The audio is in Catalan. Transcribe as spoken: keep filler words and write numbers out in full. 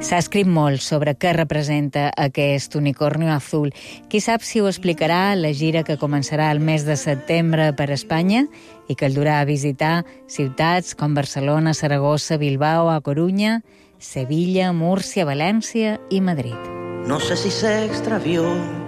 S'ha escrit molt sobre què representa aquest unicornio azul. Qui sap si ho explicarà la gira que començarà el mes de setembre per Espanya i que el durà a visitar ciutats com Barcelona, Saragossa, Bilbao, A Corunya, Sevilla, Múrcia, València i Madrid. No sé si se extravió